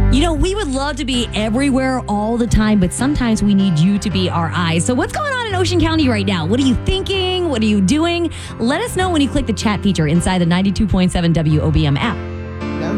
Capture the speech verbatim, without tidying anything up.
You know, we would love to be everywhere all the time, but sometimes we need you to be our eyes. So what's going on in Ocean County right now? What are you thinking? What are you doing? Let us know when you click the chat feature inside the ninety-two point seven W O B M app.